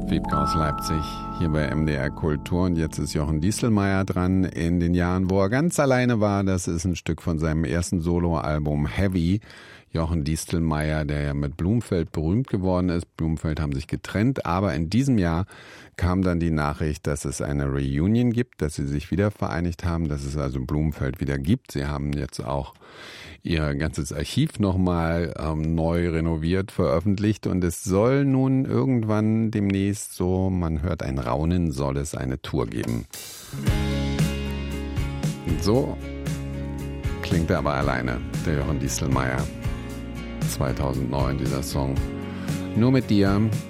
Wiebke aus Leipzig, hier bei MDR Kultur. Und jetzt ist Jochen Diestelmeier dran. In den Jahren, wo er ganz alleine war, das ist ein Stück von seinem ersten Soloalbum Heavy. Jochen Diestelmeier, der ja mit Blumfeld berühmt geworden ist. Blumfeld haben sich getrennt, aber in diesem Jahr kam dann die Nachricht, dass es eine Reunion gibt, dass sie sich wieder vereinigt haben, dass es also Blumfeld wieder gibt. Sie haben jetzt auch ihr ganzes Archiv nochmal neu renoviert, veröffentlicht und es soll nun irgendwann demnächst, so man hört ein Raunen, soll es eine Tour geben. Und so klingt er aber alleine, der Jochen Diestelmeier. 2009 dieser Song. Nur mit dir.